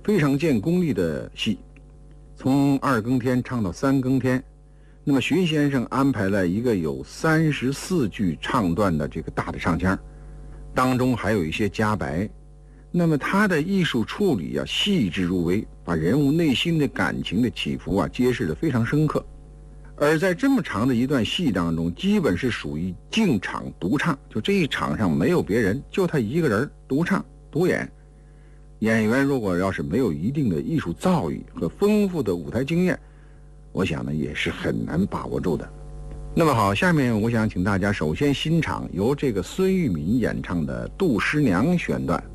非常见功力的戏，从2更天唱到3更天。那么荀先生安排了一个有34句唱段的这个大的唱腔，当中还有一些加白。那么他的艺术处理细致入微，把人物内心的感情的起伏揭示得非常深刻。而在这么长的一段戏当中，基本是属于净场独唱，就这一场上没有别人，就他一个人独唱独演。演员如果要是没有一定的艺术造诣和丰富的舞台经验，我想呢也是很难把握住的。那么好，下面我想请大家首先欣赏由这个孙玉敏演唱的《杜十娘》选段。